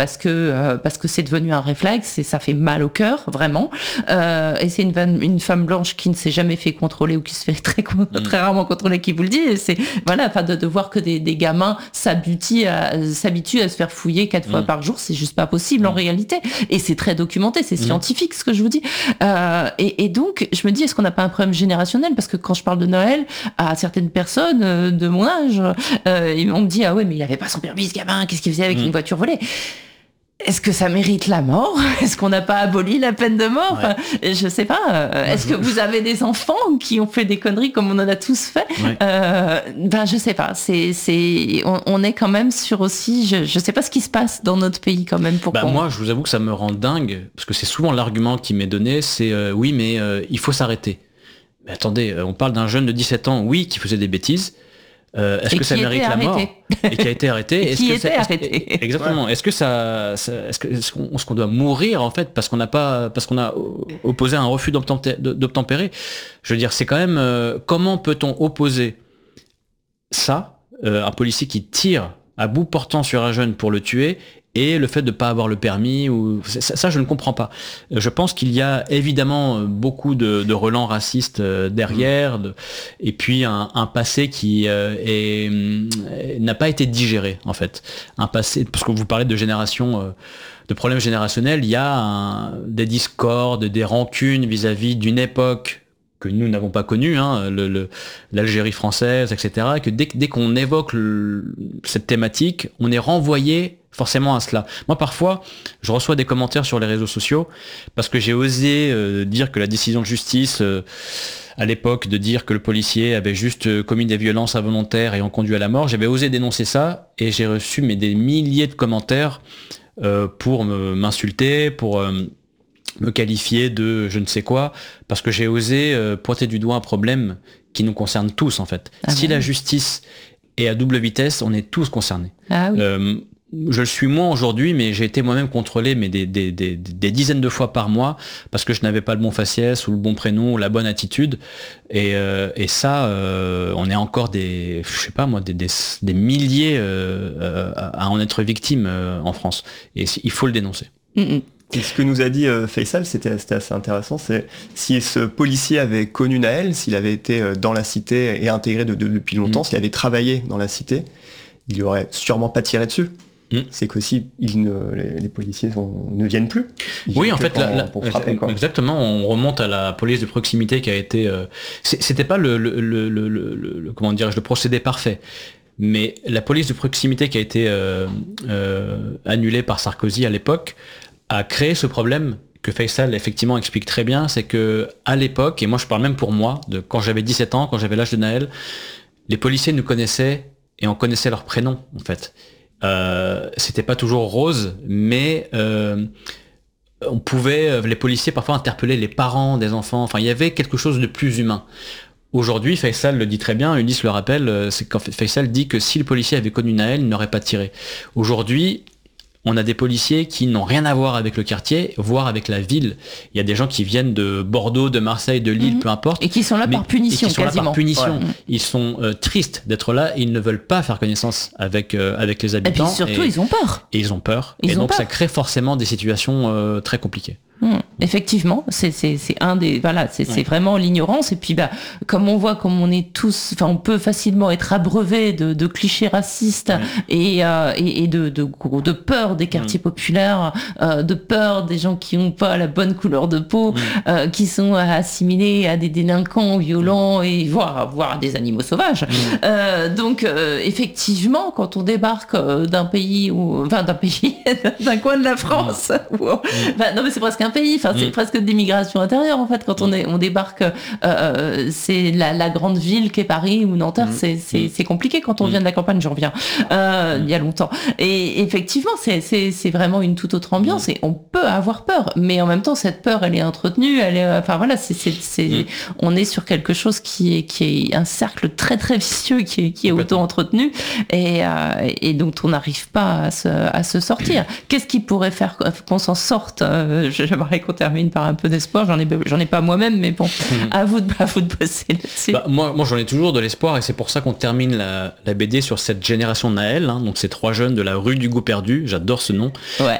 parce que c'est devenu un réflexe et ça fait mal au cœur, vraiment. Et c'est une femme blanche qui ne s'est jamais fait contrôler ou qui se fait très rarement contrôler qui vous le dit. Et c'est de voir que des gamins s'habituent à se faire fouiller 4 fois par jour, c'est juste pas possible en réalité. Et c'est très documenté, c'est scientifique ce que je vous dis. Et donc je me dis, est-ce qu'on n'a pas un problème générationnel? Parce que quand je parle de Noël à certaines personnes de mon âge, on me dit ah ouais mais il avait pas son permis ce gamin, qu'est-ce qu'il faisait avec une voiture volée? Est-ce que ça mérite la mort? Est-ce qu'on n'a pas aboli la peine de mort? Enfin, je sais pas. Est-ce que vous avez des enfants qui ont fait des conneries comme on en a tous fait? Je sais pas. On est quand même sur aussi. Je sais pas ce qui se passe dans notre pays quand même. Moi, je vous avoue que ça me rend dingue parce que c'est souvent l'argument qui m'est donné. C'est oui, mais il faut s'arrêter. Mais attendez, on parle d'un jeune de 17 ans, oui, qui faisait des bêtises. Est-ce que ça mérite la mort? Et qui a été arrêté. Exactement. Est-ce qu'on doit mourir en fait parce qu'on a opposé un refus d'obtempérer? Je veux dire, c'est quand même comment peut-on opposer ça, un policier qui tire à bout portant sur un jeune pour le tuer, et le fait de ne pas avoir le permis, ça je ne comprends pas. Je pense qu'il y a évidemment beaucoup de relents racistes derrière, et puis un passé qui n'a pas été digéré en fait. Un passé, parce que vous parlez de génération, de problèmes générationnels, il y a des discordes, des rancunes vis-à-vis d'une époque que nous n'avons pas connue, l'Algérie française, etc. Et que dès qu'on évoque cette thématique, on est renvoyé forcément à cela. Moi, parfois, je reçois des commentaires sur les réseaux sociaux parce que j'ai osé dire que la décision de justice, à l'époque, de dire que le policier avait juste commis des violences involontaires et ont conduit à la mort, j'avais osé dénoncer ça et j'ai reçu des milliers de commentaires pour m'insulter, pour me qualifier de je ne sais quoi, parce que j'ai osé pointer du doigt un problème qui nous concerne tous, en fait. Si la justice est à double vitesse, on est tous concernés. Je le suis moins aujourd'hui, mais j'ai été moi-même contrôlé des dizaines de fois par mois parce que je n'avais pas le bon faciès ou le bon prénom ou la bonne attitude. Et ça, on est encore des milliers à en être victimes en France. Et il faut le dénoncer. Et ce que nous a dit Faisal, c'était assez intéressant, c'est si ce policier avait connu Naël, s'il avait été dans la cité et intégré depuis longtemps, s'il avait travaillé dans la cité, il lui aurait sûrement pas tiré dessus. C'est qu'aussi les policiers ne viennent plus. Oui, en fait, exactement. On remonte à la police de proximité qui a été. C'était pas comment dirais-je, le procédé parfait, mais la police de proximité qui a été annulée par Sarkozy à l'époque a créé ce problème que Faisal effectivement explique très bien, c'est que à l'époque, et moi je parle même pour moi, de quand j'avais 17 ans, quand j'avais l'âge de Naël, les policiers nous connaissaient et on connaissait leurs prénoms en fait. C'était pas toujours rose, mais les policiers parfois interpellaient les parents des enfants, enfin il y avait quelque chose de plus humain. Aujourd'hui, Faisal le dit très bien, Ulysse le rappelle, c'est quand Faisal dit que si le policier avait connu Naël, il n'aurait pas tiré. Aujourd'hui, on a des policiers qui n'ont rien à voir avec le quartier, voire avec la ville. Il y a des gens qui viennent de Bordeaux, de Marseille, de Lille, peu importe. Et qui sont là par punition, quasiment. Ils sont tristes d'être là et ils ne veulent pas faire connaissance avec les habitants. Et puis surtout, ils ont peur. Et ils ont peur. Ça crée forcément des situations très compliquées. Effectivement, c'est un des c'est vraiment l'ignorance et puis comme on voit, comme on est tous, on peut facilement être abreuvé de clichés racistes et de peur des quartiers populaires, de peur des gens qui ont pas la bonne couleur de peau, qui sont assimilés à des délinquants violents et voire à des animaux sauvages. Donc effectivement, quand on débarque d'un pays d'un coin de la France, non mais c'est presque un pays, c'est presque de l'immigration intérieure en fait quand on débarque, c'est la grande ville qu'est Paris ou Nanterre, c'est compliqué quand on vient de la campagne, j'en reviens il y a longtemps, et effectivement c'est vraiment une toute autre ambiance et on peut avoir peur, mais en même temps cette peur elle est entretenue, on est sur quelque chose qui est un cercle très très vicieux qui est auto-entretenu et dont on n'arrive pas à se sortir. Qu'est-ce qui pourrait faire qu'on s'en sorte? Je vais raconter termine par un peu d'espoir. J'en ai pas moi-même, mais bon, à vous de bosser là-dessus. Moi, j'en ai toujours de l'espoir, et c'est pour ça qu'on termine la BD sur cette génération Naël, hein, donc ces 3 jeunes de la rue du Goût perdu. J'adore ce nom.